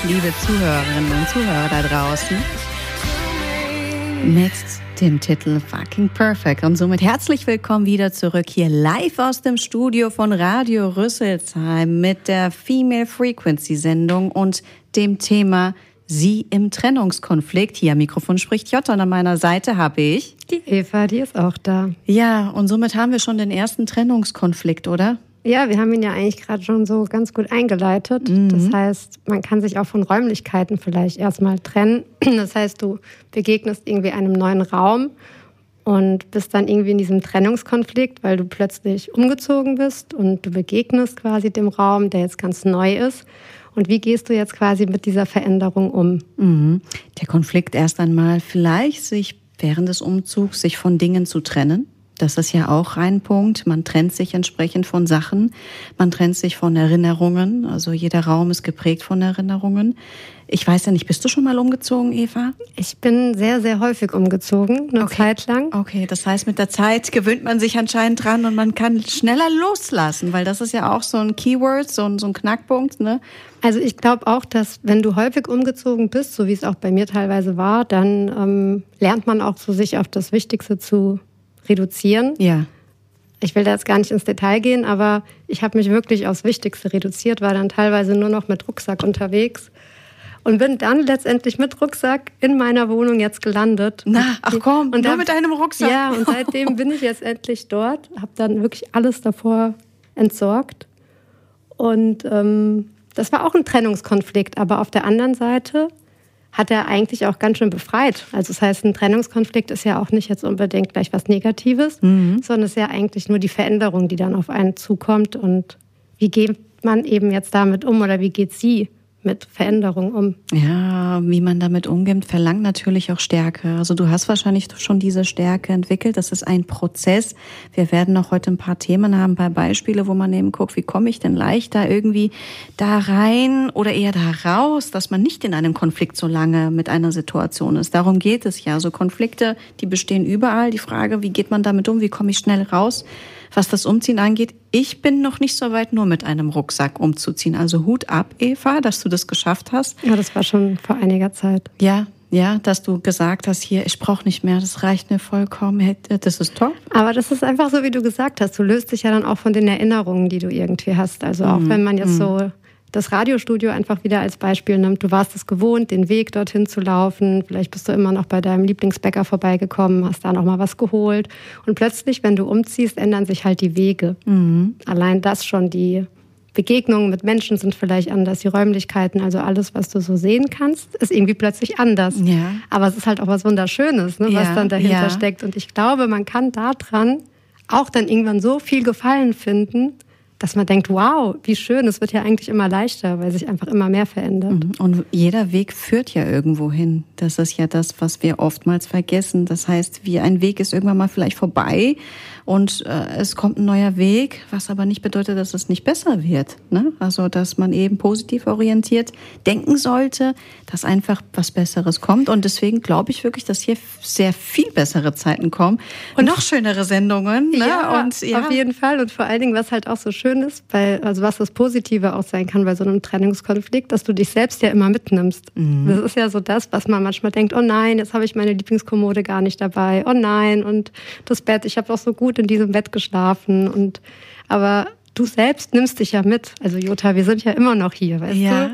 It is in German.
liebe Zuhörerinnen und Zuhörer da draußen, mit dem Titel Fucking Perfect. Und somit herzlich willkommen wieder zurück hier live aus dem Studio von Radio Rüsselsheim mit der Female Frequency Sendung und dem Thema Sie im Trennungskonflikt. Hier am Mikrofon spricht Jutta und an meiner Seite habe ich die Eva, die ist auch da. Ja, und somit haben wir schon den ersten Trennungskonflikt, oder? Ja, wir haben ihn ja eigentlich gerade schon so ganz gut eingeleitet. Das heißt, man kann sich auch von Räumlichkeiten vielleicht erstmal trennen. Das heißt, du begegnest irgendwie einem neuen Raum und bist dann irgendwie in diesem Trennungskonflikt, weil du plötzlich umgezogen bist und du begegnest quasi dem Raum, der jetzt ganz neu ist. Und wie gehst du jetzt quasi mit dieser Veränderung um? Der Konflikt erst einmal vielleicht, sich während des Umzugs sich von Dingen zu trennen. Das ist ja auch ein Punkt. Man trennt sich entsprechend von Sachen. Man trennt sich von Erinnerungen. Also jeder Raum ist geprägt von Erinnerungen. Ich weiß ja nicht, bist du schon mal umgezogen, Eva? Ich bin sehr, sehr häufig umgezogen, eine Zeit lang. Okay, das heißt, mit der Zeit gewöhnt man sich anscheinend dran und man kann schneller loslassen, weil das ist ja auch so ein Keyword, so ein Knackpunkt, ne? Also ich glaube auch, dass wenn du häufig umgezogen bist, so wie es auch bei mir teilweise war, dann lernt man auch so sich auf das Wichtigste zu reduzieren. Ja. Ich will da jetzt gar nicht ins Detail gehen, aber ich habe mich wirklich aufs Wichtigste reduziert, war dann teilweise nur noch mit Rucksack unterwegs und bin dann letztendlich mit Rucksack in meiner Wohnung jetzt gelandet. Ach komm, und nur mit deinem Rucksack? Ja, und seitdem bin ich jetzt endlich dort, habe dann wirklich alles davor entsorgt und das war auch ein Trennungskonflikt, aber auf der anderen Seite hat er eigentlich auch ganz schön befreit. Also das heißt, ein Trennungskonflikt ist ja auch nicht jetzt unbedingt gleich was Negatives, sondern es ist ja eigentlich nur die Veränderung, die dann auf einen zukommt. Und wie geht man eben jetzt damit um oder wie geht sie mit Veränderung um? Ja, wie man damit umgeht, verlangt natürlich auch Stärke. Also du hast wahrscheinlich schon diese Stärke entwickelt. Das ist ein Prozess. Wir werden auch heute ein paar Themen haben, ein paar Beispiele, wo man eben guckt, wie komme ich denn leichter irgendwie da rein oder eher da raus, dass man nicht in einem Konflikt so lange mit einer Situation ist. Darum geht es ja. So Konflikte, die bestehen überall. Die Frage, wie geht man damit um? Wie komme ich schnell raus? Was das Umziehen angeht, ich bin noch nicht so weit, nur mit einem Rucksack umzuziehen. Also Hut ab, Eva, dass du das geschafft hast. Ja, das war schon vor einiger Zeit. Ja, dass du gesagt hast, hier, ich brauche nicht mehr, das reicht mir vollkommen. Das ist top. Aber das ist einfach so, wie du gesagt hast. Du löst dich ja dann auch von den Erinnerungen, die du irgendwie hast. Also auch wenn man jetzt so das Radiostudio einfach wieder als Beispiel nimmt. Du warst es gewohnt, den Weg dorthin zu laufen. Vielleicht bist du immer noch bei deinem Lieblingsbäcker vorbeigekommen, hast da noch mal was geholt. Und plötzlich, wenn du umziehst, ändern sich halt die Wege. Allein das schon, die Begegnungen mit Menschen sind vielleicht anders, die Räumlichkeiten, also alles, was du so sehen kannst, ist irgendwie plötzlich anders. Ja. Aber es ist halt auch was Wunderschönes, ne, was dann dahinter steckt. Und ich glaube, man kann daran auch dann irgendwann so viel Gefallen finden, dass man denkt, wow, wie schön, es wird ja eigentlich immer leichter, weil sich einfach immer mehr verändert. Und jeder Weg führt ja irgendwo hin. Das ist ja das, was wir oftmals vergessen. Das heißt, wie ein Weg ist irgendwann mal vielleicht vorbei und es kommt ein neuer Weg, was aber nicht bedeutet, dass es nicht besser wird. Ne? Also, dass man eben positiv orientiert denken sollte, dass einfach was Besseres kommt. Und deswegen glaube ich wirklich, dass hier sehr viel bessere Zeiten kommen und noch schönere Sendungen. Ne? Ja, und, auf jeden Fall. Und vor allen Dingen, was halt auch so schön ist, also was das Positive auch sein kann bei so einem Trennungskonflikt, dass du dich selbst ja immer mitnimmst. Das ist ja so das, was man manchmal denkt, oh nein, jetzt habe ich meine Lieblingskommode gar nicht dabei. Oh nein, und das Bett, ich habe auch so gut in diesem Bett geschlafen. Aber du selbst nimmst dich ja mit. Also Jutta, wir sind ja immer noch hier, weißt du?